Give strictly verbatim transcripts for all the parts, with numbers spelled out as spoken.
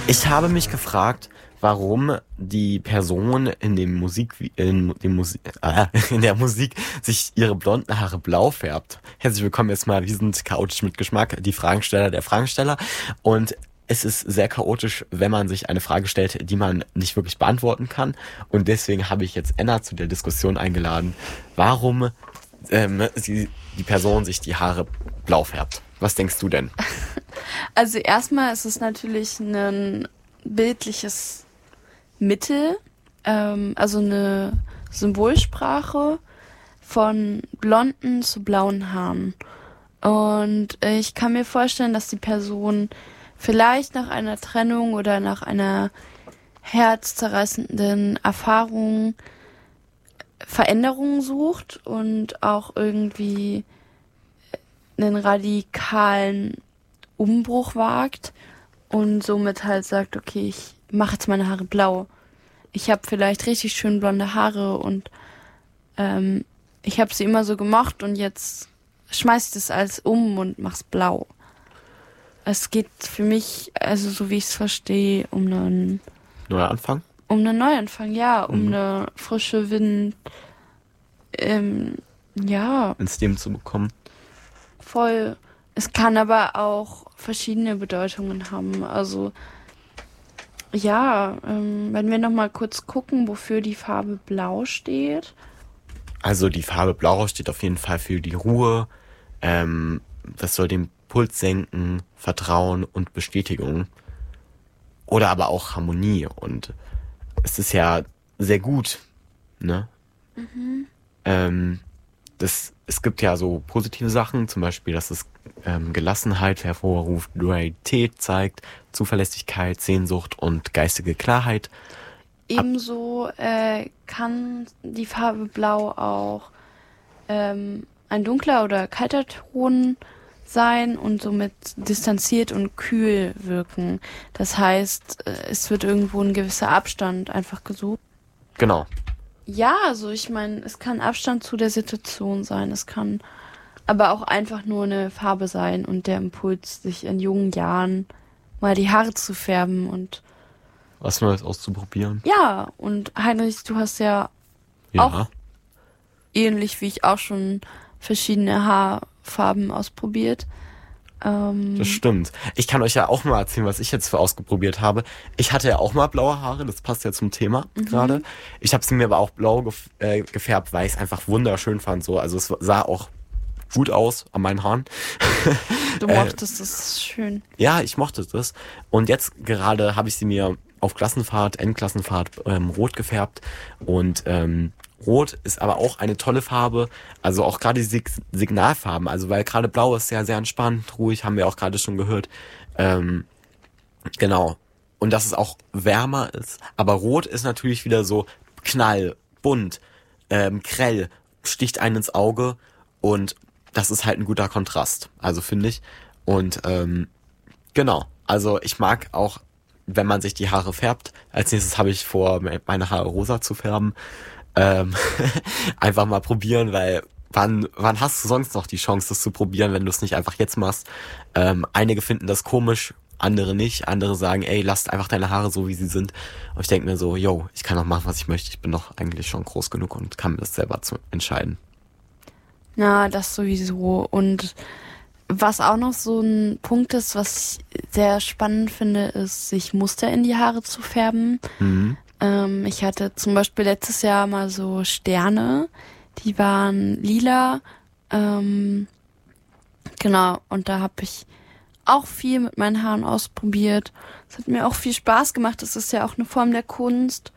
Ich habe mich gefragt, warum die Person in dem Musik in dem Musik äh, in der Musik sich ihre blonden Haare blau färbt. Herzlich willkommen erstmal, wir sind chaotisch mit Geschmack, die Fragensteller der Fragensteller, und es ist sehr chaotisch, wenn man sich eine Frage stellt, die man nicht wirklich beantworten kann, und deswegen habe ich jetzt Enna zu der Diskussion eingeladen, warum ähm, sie, die Person sich die Haare blau färbt. Was denkst du denn? Also erstmal ist es natürlich ein bildliches Mittel, ähm, also eine Symbolsprache von blonden zu blauen Haaren. Und ich kann mir vorstellen, dass die Person vielleicht nach einer Trennung oder nach einer herzzerreißenden Erfahrung Veränderungen sucht und auch irgendwie einen radikalen Umbruch wagt und somit halt sagt, okay, ich mache jetzt meine Haare blau. Ich habe vielleicht richtig schön blonde Haare und ähm, ich habe sie immer so gemocht und jetzt schmeiß ich das alles um und mach's blau. Es geht für mich, also so wie ich es verstehe, um einen Neuanfang? Um einen Neuanfang, ja, um Mhm. eine frische Wind, ähm, ja, ins Leben zu bekommen. voll. Es kann aber auch verschiedene Bedeutungen haben. Also ja, ähm, wenn wir noch mal kurz gucken, wofür die Farbe Blau steht. Also die Farbe Blau steht auf jeden Fall für die Ruhe. Ähm, das soll den Puls senken, Vertrauen und Bestätigung. Oder aber auch Harmonie. Und es ist ja sehr gut, ne? Mhm. Ähm, das, es gibt ja so positive Sachen, zum Beispiel, dass es ähm, Gelassenheit hervorruft, Loyalität zeigt, Zuverlässigkeit, Sehnsucht und geistige Klarheit. Ebenso äh, kann die Farbe Blau auch ähm, ein dunkler oder kalter Ton sein und somit distanziert und kühl wirken. Das heißt, äh, es wird irgendwo ein gewisser Abstand einfach gesucht. Genau. Ja, also ich meine, es kann Abstand zu der Situation sein, es kann aber auch einfach nur eine Farbe sein und der Impuls, sich in jungen Jahren mal die Haare zu färben und Was Neues auszuprobieren. ja, und Heinrich, du hast ja Ja. auch ähnlich wie ich auch schon verschiedene Haarfarben ausprobiert. Ähm, Das stimmt. Ich kann euch ja auch mal erzählen, was ich jetzt für ausprobiert habe. Ich hatte ja auch mal blaue Haare, das passt ja zum Thema Mhm. gerade. Ich habe sie mir aber auch blau gef- äh, gefärbt, weil ich es einfach wunderschön fand. So. Also es sah auch gut aus an meinen Haaren. Du Äh, mochtest das schön. Ja, ich mochte das. Und jetzt gerade habe ich sie mir auf Klassenfahrt, Endklassenfahrt ähm, rot gefärbt. Und ähm, Rot ist aber auch eine tolle Farbe. Also auch gerade die Sig- Signalfarben. Also weil gerade Blau ist ja sehr entspannt, ruhig, haben wir auch gerade schon gehört. Ähm, genau. Und dass es auch wärmer ist. Aber Rot ist natürlich wieder so knall, bunt, ähm, grell, sticht einen ins Auge. Und das ist halt ein guter Kontrast. Also finde ich. Und ähm, genau. Also ich mag auch, wenn man sich die Haare färbt. Als nächstes habe ich vor, meine Haare rosa zu färben. Ähm, einfach mal probieren, weil wann, wann hast du sonst noch die Chance, das zu probieren, wenn du es nicht einfach jetzt machst? Ähm, einige finden das komisch, andere nicht. Andere sagen, ey, lass einfach deine Haare so, wie sie sind. Und ich denke mir so, yo, ich kann doch machen, was ich möchte. Ich bin doch eigentlich schon groß genug und kann mir das selber zu entscheiden. Na, das sowieso. Und was auch noch so ein Punkt ist, was ich sehr spannend finde, ist, sich Muster in die Haare zu färben. Mhm. Ähm, ich hatte zum Beispiel letztes Jahr mal so Sterne, die waren lila. Ähm, genau, und da habe ich auch viel mit meinen Haaren ausprobiert. Es hat mir auch viel Spaß gemacht. Das ist ja auch eine Form der Kunst.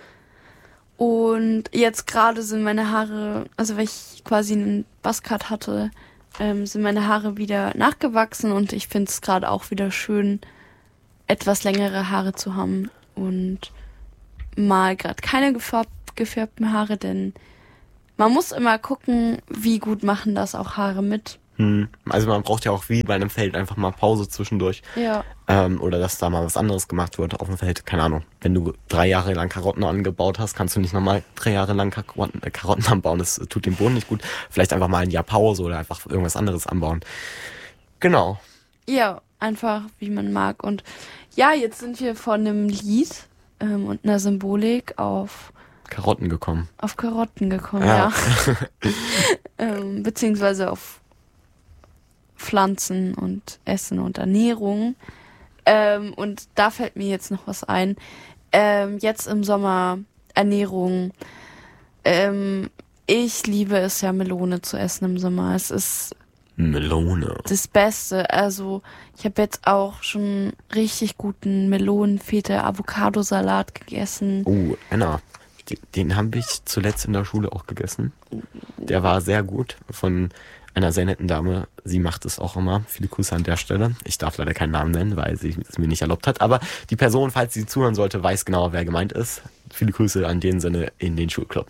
Und jetzt gerade sind meine Haare, also weil ich quasi einen Buzzcut hatte, ähm, sind meine Haare wieder nachgewachsen und ich finde es gerade auch wieder schön, etwas längere Haare zu haben und mal gerade keine gefärb gefärbten Haare, denn man muss immer gucken, wie gut machen das auch Haare mit. Hm. Also man braucht ja auch wie bei einem Feld einfach mal Pause zwischendurch. Ja. Ähm, oder dass da mal was anderes gemacht wird auf dem Feld. Keine Ahnung. Wenn du drei Jahre lang Karotten angebaut hast, kannst du nicht nochmal drei Jahre lang Karotten, äh, Karotten anbauen. Das tut dem Boden nicht gut. Vielleicht einfach mal ein Jahr Pause oder einfach irgendwas anderes anbauen. Genau. Ja, einfach wie man mag. Und ja, jetzt sind wir von einem Lied ähm, und einer Symbolik auf Karotten gekommen. Auf Karotten gekommen, Ja. ja. ähm, beziehungsweise auf Pflanzen und Essen und Ernährung. Ähm, und da fällt mir jetzt noch was ein. Ähm, jetzt im Sommer Ernährung. Ähm, ich liebe es ja, Melone zu essen im Sommer. Es ist Melone. das Beste. Also ich habe jetzt auch schon richtig guten Melonenfete-Avocado-Salat gegessen. Oh, Anna, den, den habe ich zuletzt in der Schule auch gegessen. Der war sehr gut, von einer sehr netten Dame. Sie macht es auch immer. Viele Grüße an der Stelle. Ich darf leider keinen Namen nennen, weil sie es mir nicht erlaubt hat. Aber die Person, falls sie zuhören sollte, weiß genau, wer gemeint ist. Viele Grüße an den Sinne in den Schulclub.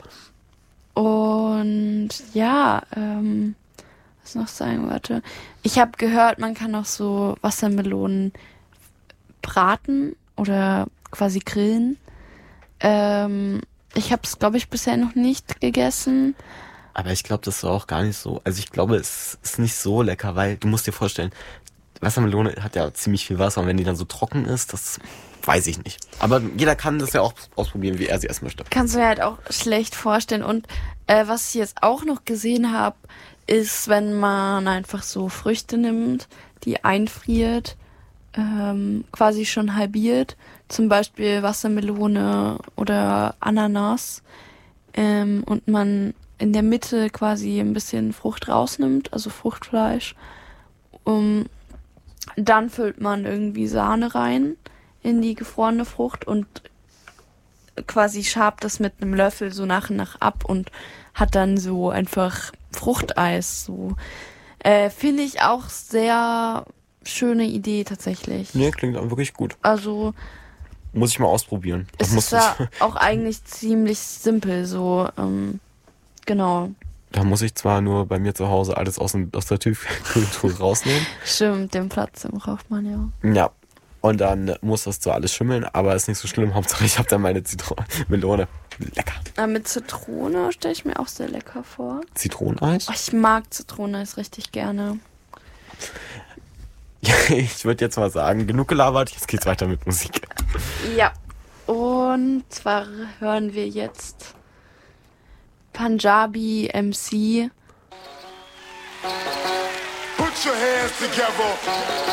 Und ja, ähm, was noch sagen wollte. Ich habe gehört, man kann auch so Wassermelonen braten oder quasi grillen. Ähm, ich habe es, glaube ich, bisher noch nicht gegessen. Aber ich glaube, das war auch gar nicht so. Also ich glaube, es ist nicht so lecker, weil du musst dir vorstellen, Wassermelone hat ja ziemlich viel Wasser und wenn die dann so trocken ist, das weiß ich nicht. Aber jeder kann das ja auch ausprobieren, wie er sie essen möchte. Kannst du mir halt auch schlecht vorstellen. Und äh, was ich jetzt auch noch gesehen habe, ist, wenn man einfach so Früchte nimmt, die einfriert, ähm, quasi schon halbiert, zum Beispiel Wassermelone oder Ananas, ähm, und man in der Mitte quasi ein bisschen Frucht rausnimmt, also Fruchtfleisch. Um, dann füllt man irgendwie Sahne rein in die gefrorene Frucht und quasi schabt das mit einem Löffel so nach und nach ab und hat dann so einfach Fruchteis. So äh, finde ich auch sehr schöne Idee tatsächlich. Nee, klingt auch wirklich gut. Also muss ich mal ausprobieren. Es ist ja auch eigentlich ziemlich simpel so. Ähm, Genau. Da muss ich zwar nur bei mir zu Hause alles aus, dem, aus der Tiefkühltruhe rausnehmen. Stimmt, den Platz den braucht man ja. Ja. Und dann muss das zwar alles schimmeln, aber ist nicht so schlimm. Hauptsache ich habe dann meine Zitrone, Melone. Lecker. Aber mit Zitrone stelle ich mir auch sehr lecker vor. Zitroneneis? Oh, ich mag Zitroneneis richtig gerne. Ja, ich würde jetzt mal sagen, genug gelabert, jetzt geht's weiter mit Musik. Ja. Und zwar hören wir jetzt Punjabi M C. Put your hands together